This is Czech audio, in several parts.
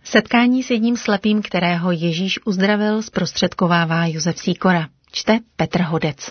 Setkání s jedním slepým, kterého Ježíš uzdravil, zprostředkovává Josef Sýkora. Čte Petr Hodec.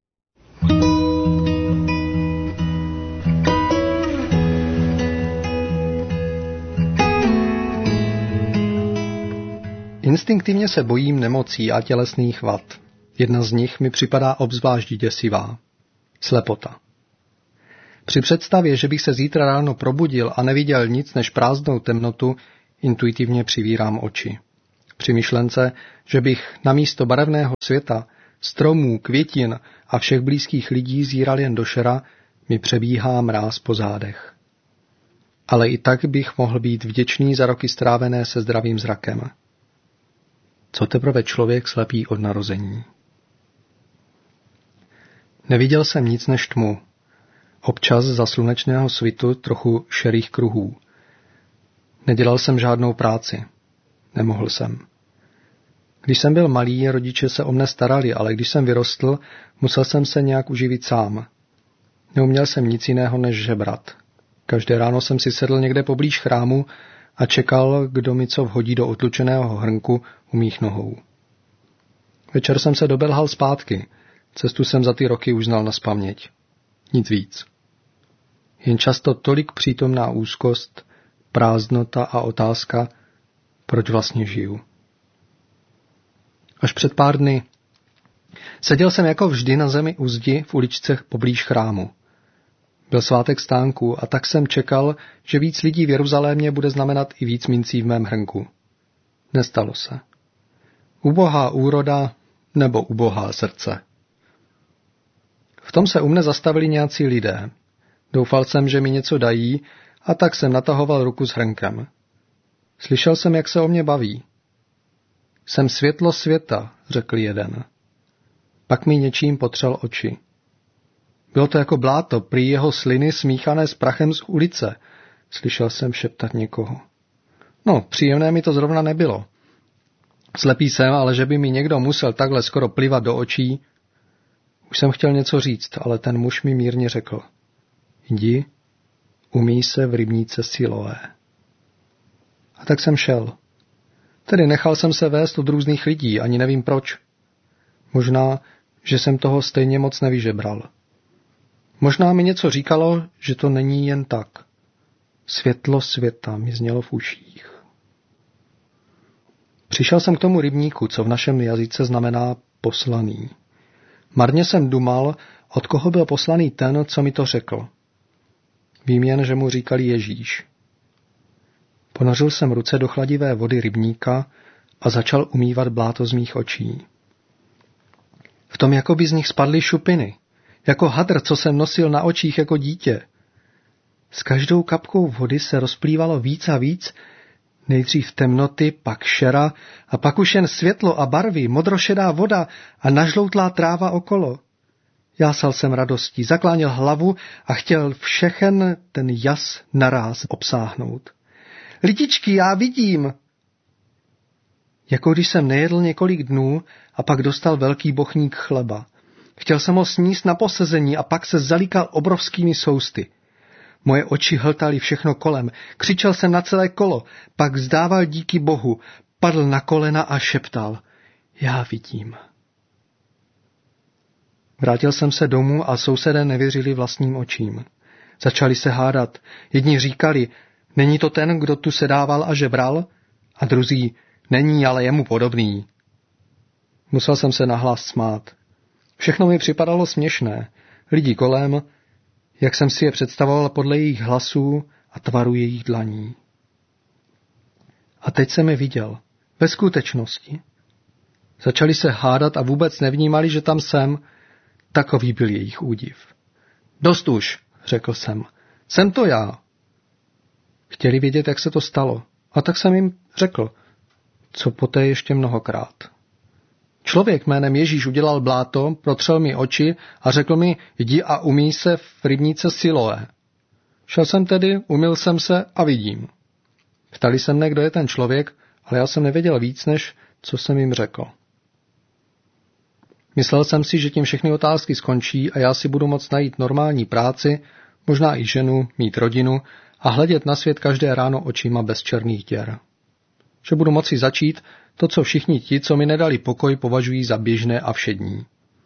Instinktivně se bojím nemocí a tělesných vad. Jedna z nich mi připadá obzvlášť děsivá. Slepota. Při představě, že bych se zítra ráno probudil a neviděl nic než prázdnou temnotu, intuitivně přivírám oči. Při myšlence, že bych namísto barevného světa, stromů, květin a všech blízkých lidí zíral jen do šera, mi přebíhá mráz po zádech. Ale i tak bych mohl být vděčný za roky strávené se zdravým zrakem. Co teprve člověk slepý od narození? Neviděl jsem nic než tmu. Občas za slunečného svitu trochu šerých kruhů. Nedělal jsem žádnou práci. Nemohl jsem. Když jsem byl malý, rodiče se o mne starali, ale když jsem vyrostl, musel jsem se nějak uživit sám. Neuměl jsem nic jiného než žebrat. Každé ráno jsem si sedl někde poblíž chrámu a čekal, kdo mi co vhodí do otlučeného hrnku u mých nohou. Večer jsem se dobelhal zpátky. Cestu jsem za ty roky už znal nazpaměť. Nic víc. Jen často tolik přítomná úzkost, prázdnota a otázka, proč vlastně žiju. Až před pár dny. Seděl jsem jako vždy na zemi u zdi v uličce poblíž chrámu. Byl svátek stánků a tak jsem čekal, že víc lidí v Jeruzalémě bude znamenat i víc mincí v mém hrnku. Nestalo se. Ubohá úroda nebo ubohá srdce. V tom se u mne zastavili nějací lidé. Doufal jsem, že mi něco dají, a tak jsem natahoval ruku s hrnkem. Slyšel jsem, jak se o mě baví. Jsem světlo světa, řekl jeden. Pak mi něčím potřel oči. Bylo to jako bláto, prý jeho sliny smíchané s prachem z ulice. Slyšel jsem šeptat někoho. No, příjemné mi to zrovna nebylo. Slepý jsem, ale že by mi někdo musel takhle skoro plivat do očí. Už jsem chtěl něco říct, ale ten muž mi mírně řekl. Jdi, umyj se v rybníce Siloé. A tak jsem šel. Tedy nechal jsem se vést od různých lidí, ani nevím proč. Možná, že jsem toho stejně moc nevyžebral. Možná mi něco říkalo, že to není jen tak. Světlo světa mi znělo v uších. Přišel jsem k tomu rybníku, co v našem jazyce znamená poslaný. Marně jsem dumal, od koho byl poslaný ten, co mi to řekl. Vím jen, že mu říkali Ježíš. Ponořil jsem ruce do chladivé vody rybníka a začal umývat bláto z mých očí. V tom jakoby z nich spadly šupiny, jako hadr, co jsem nosil na očích jako dítě. S každou kapkou vody se rozplývalo víc a víc, nejdřív temnoty, pak šera a pak už jen světlo a barvy, modrošedá voda a nažloutlá tráva okolo. Jásal jsem radostí, zakláněl hlavu a chtěl všechen ten jas naráz obsáhnout. Lidičky, já vidím! Jako když jsem nejedl několik dnů a pak dostal velký bochník chleba. Chtěl jsem ho sníst na posezení a pak se zalíkal obrovskými sousty. Moje oči hltaly všechno kolem, křičel jsem na celé kolo, pak vzdával díky Bohu, padl na kolena a šeptal. Já vidím. Vrátil jsem se domů a sousedé nevěřili vlastním očím. Začali se hádat. Jedni říkali, není to ten, kdo tu sedával a žebral? A druzí, není, ale je mu podobný. Musel jsem se nahlas smát. Všechno mi připadalo směšné. Lidi kolem, jak jsem si je představoval podle jejich hlasů a tvaru jejich dlaní. A teď jsem je viděl. Ve skutečnosti. Začali se hádat a vůbec nevnímali, že tam jsem. Takový byl jejich údiv. Dost už, řekl jsem. Jsem to já. Chtěli vědět, jak se to stalo. A tak jsem jim řekl, co poté ještě mnohokrát. Člověk jménem Ježíš udělal bláto, protřel mi oči a řekl mi, jdi a umyj se v rybníce Siloé. Šel jsem tedy, umyl jsem se a vidím. Ptali se mne, kdo je ten člověk, ale já jsem nevěděl víc, než co jsem jim řekl. Myslel jsem si, že tím všechny otázky skončí a já si budu moct najít normální práci, možná i ženu, mít rodinu a hledět na svět každé ráno očima bez černých děr. že budu moci začít to, co všichni ti, co mi nedali pokoj, považují za běžné a všední.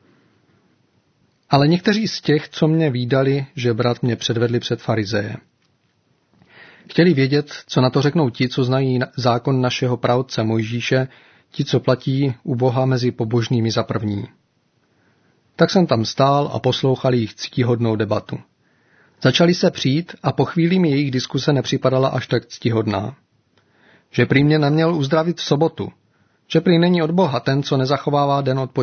Ale někteří z těch, co mě vídali žebrat, mě předvedli před farizeje. Chtěli vědět, co na to řeknou ti, co znají zákon našeho praotce Mojžíše, ti, co platí u Boha mezi pobožnými za první. Tak jsem tam stál a poslouchal jejich ctihodnou debatu. Začali se přijít a po chvíli mi jejich diskuse nepřipadala až tak ctihodná. Že prý mě neměl uzdravit v sobotu, že prý není od Boha ten, co nezachovává den odpočinku.